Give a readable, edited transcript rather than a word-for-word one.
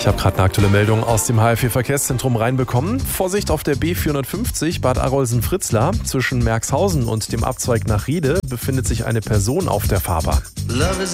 Ich habe gerade eine aktuelle Meldung aus dem HFV-Verkehrszentrum reinbekommen. Vorsicht auf der B450 Bad Arolsen-Fritzlar. Zwischen Merxhausen und dem Abzweig nach Riede befindet sich eine Person auf der Fahrbahn.